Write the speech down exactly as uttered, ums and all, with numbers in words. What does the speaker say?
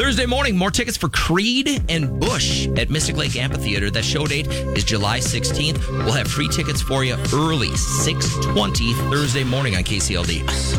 Thursday morning, more tickets for Creed and Bush at Mystic Lake Amphitheater. That show date is July sixteenth. We'll have free tickets for you early, six twenty Thursday morning on K C L D.